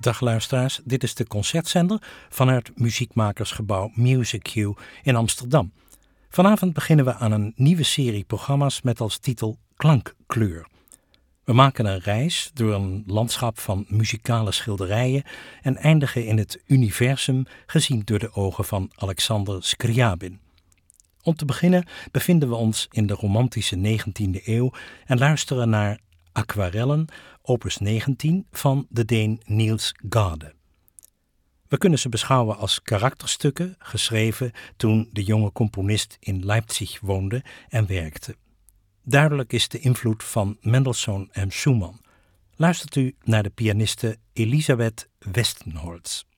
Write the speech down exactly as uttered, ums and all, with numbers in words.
Dag luisteraars, dit is de concertzender vanuit muziekmakersgebouw Music Q in Amsterdam. Vanavond beginnen we aan een nieuwe serie programma's met als titel Klankkleur. We maken een reis door een landschap van muzikale schilderijen en eindigen in het universum gezien door de ogen van Alexander Scriabin. Om te beginnen bevinden we ons in de romantische negentiende eeuw en luisteren naar Aquarellen, opus negentien van de Deen Niels Gade. We kunnen ze beschouwen als karakterstukken, geschreven toen de jonge componist in Leipzig woonde en werkte. Duidelijk is de invloed van Mendelssohn en Schumann. Luistert u naar de pianiste Elisabeth Westenholz.